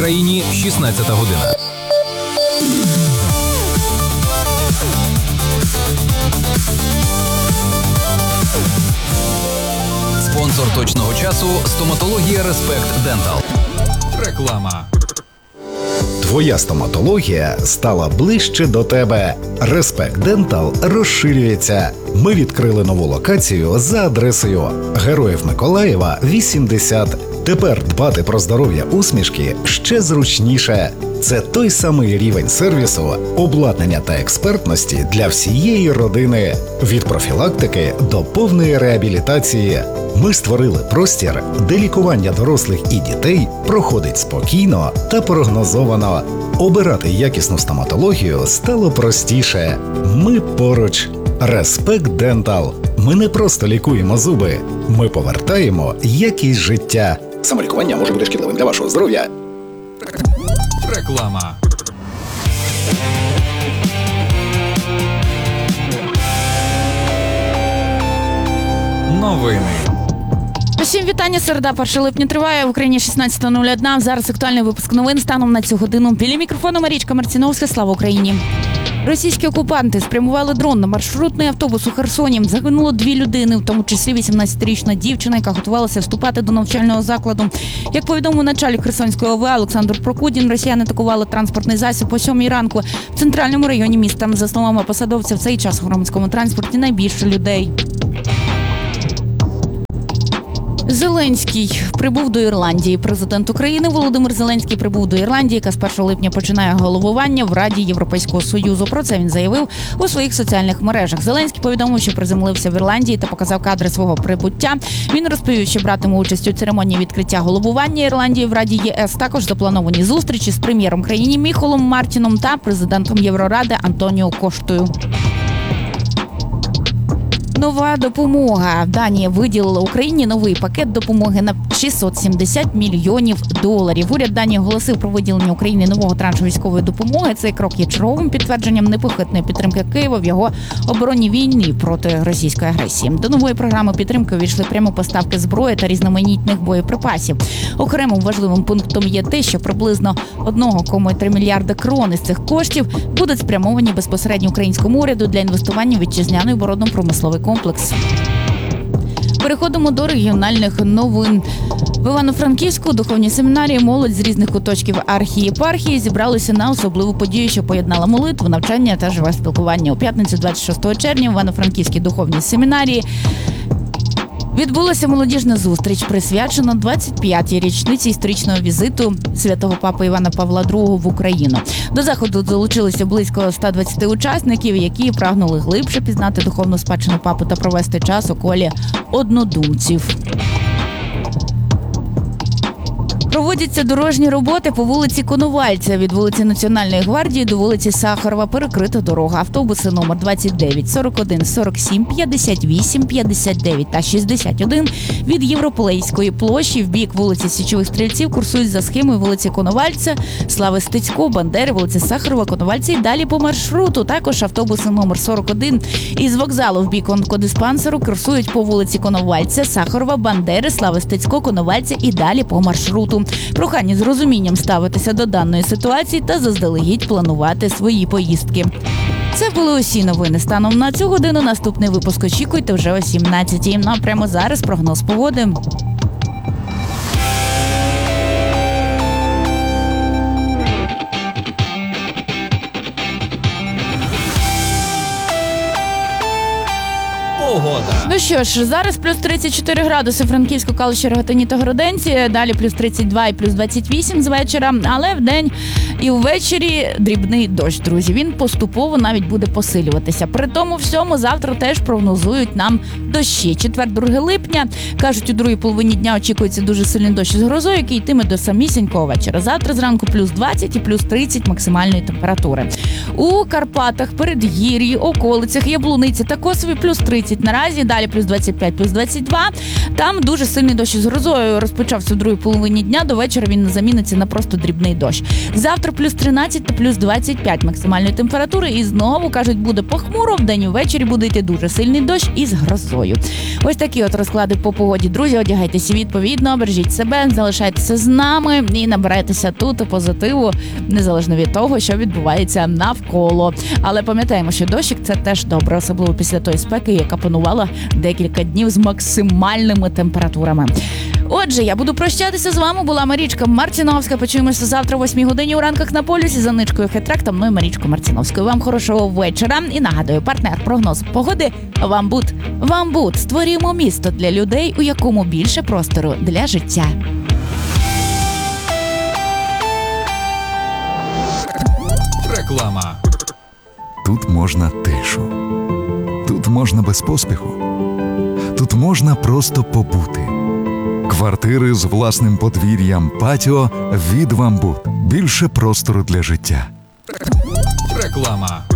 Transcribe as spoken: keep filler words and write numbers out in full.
Україні шістнадцята година. Спонсор точного часу – стоматологія Респект Дентал. Реклама. Твоя стоматологія стала ближче до тебе. Респект Дентал розширюється. Ми відкрили нову локацію за адресою Героїв Миколаєва, вісімдесят. Тепер дбати про здоров'я усмішки ще зручніше. Це той самий рівень сервісу, обладнання та експертності для всієї родини. Від профілактики до повної реабілітації. Ми створили простір, де лікування дорослих і дітей проходить спокійно та прогнозовано. Обирати якісну стоматологію стало простіше. Ми поруч. Респект Дентал. Ми не просто лікуємо зуби. Ми повертаємо якість життя. Самолікування може бути шкідливим для вашого здоров'я. Реклама. Новини. Усім вітання, середа, першого липня триває, в Україні шістнадцята нуль одна. Зараз актуальний випуск новин станом на цю годину. Біля мікрофону Марічка Марціновська. Слава Україні! Російські окупанти спрямували дрон на маршрутний автобус у Херсоні. Загинуло дві людини, в тому числі вісімнадцятирічна дівчина, яка готувалася вступати до навчального закладу. Як повідомив начальник Херсонської ОВА Олександр Прокудін, росіяни атакували транспортний засіб о сьомій ранку в центральному районі міста. За словами посадовця, в цей час у громадському транспорті найбільше людей. Зеленський прибув до Ірландії. Президент України Володимир Зеленський прибув до Ірландії, яка з першого липня починає головування в Раді Європейського Союзу. Про це він заявив у своїх соціальних мережах. Зеленський повідомив, що приземлився в Ірландії та показав кадри свого прибуття. Він розповів, що братиме участь у церемонії відкриття головування Ірландії в Раді ЄС. Також заплановані зустрічі з прем'єром країни Міхолом Мартіном та президентом Євроради Антоніо Коштою. Нова допомога. Данія виділила Україні новий пакет допомоги на шістсот сімдесят мільйонів доларів. Уряд Данії оголосив про виділення Україні нового траншу військової допомоги. Цей крок є черговим підтвердженням непохитної підтримки Києва в його оборонній війні проти російської агресії. До нової програми підтримки увійшли прямо поставки зброї та різноманітних боєприпасів. Окремим важливим пунктом є те, що приблизно один цілих три мільярди крон із цих коштів будуть спрямовані безпосередньо українському уряду для інвестування в вітчизняний оборонно-промисловий комплекс. Переходимо до регіональних новин. В Івано-Франківську духовній семінарії молодь з різних куточків архієпархії зібралися на особливу подію, що поєднала молитву, навчання та живе спілкування. У п'ятницю двадцять шостого червня в Івано-Франківській духовній семінарії відбулася молодіжна зустріч, присвячена двадцять п'ятій річниці історичного візиту святого папи Івана Павла другого в Україну. До заходу долучилися близько ста двадцяти учасників, які прагнули глибше пізнати духовну спадщину папи та провести час у колі однодумців. Проводяться дорожні роботи по вулиці Коновальця. Від вулиці Національної гвардії до вулиці Сахарова перекрита дорога. Автобуси номер двадцять дев'ять, сорок один, сорок сім, п'ятдесят вісім, п'ятдесят дев'ять та шістдесят один від Європейської площі в бік вулиці Січових Стрільців курсують за схемою вулиці Коновальця, Слави Стецько, Бандери, вулиці Сахарова, Коновальця і далі по маршруту. Також автобуси номер сорок один із вокзалу в бік онкодиспансеру курсують по вулиці Коновальця, Сахарова, Бандери, Слави Стецько, Коновальця і далі по маршруту. Прохання з розумінням ставитися до даної ситуації та заздалегідь планувати свої поїздки. Це були усі новини станом на цю годину. Наступний випуск очікуйте вже о сімнадцятій. Ну а прямо зараз прогноз погоди. Погода. Ну що ж, зараз плюс тридцять чотири градуси Франківську, Калуші, Рогатині та Городенці, далі плюс тридцять два і плюс двадцять вісім з вечора, але вдень і ввечері дрібний дощ, друзі. Він поступово навіть буде посилюватися. При тому всьому завтра теж прогнозують нам дощі. Четвер, друге липня, кажуть, у другій половині дня очікується дуже сильний дощ з грозою, який йтиме до самісінького вечора. Завтра зранку плюс двадцять і плюс тридцять максимальної температури. У Карпатах, Передгір'ї, околицях, Яблуниці та Косові плюс тридцять наразі, далі вихідних плюс двадцять п'ять, плюс двадцять два. Там дуже сильний дощ із грозою розпочався в другій половині дня. До вечора він заміниться на просто дрібний дощ. Завтра плюс тринадцять та плюс двадцять п'ять максимальної температури. І знову, кажуть, буде похмуро. Вдень і ввечері буде йти дуже сильний дощ із грозою. Ось такі от розклади по погоді. Друзі, одягайтеся відповідно, бережіть себе, залишайтеся з нами і набирайтеся тут позитиву, незалежно від того, що відбувається навколо. Але пам'ятаємо, що дощик – це теж добре, особливо після тої спеки, яка панувала декілька днів з максимальними температурами. Отже, я буду прощатися з вами. Була Марічка Марціновська. Почуємося завтра о восьмій годині у ранках на полюсі за ничкою Хитрак та мною Марічкою Марціновською. Вам хорошого вечора. І нагадую, партнер прогноз погоди Вамбут. Вамбут. Створюємо місто для людей, у якому більше простору для життя. Реклама. Тут можна тишу. Тут можна без поспіху. Тут можна просто побути. Квартири з власним подвір'ям, патіо від Вамбут. Більше простору для життя. Реклама.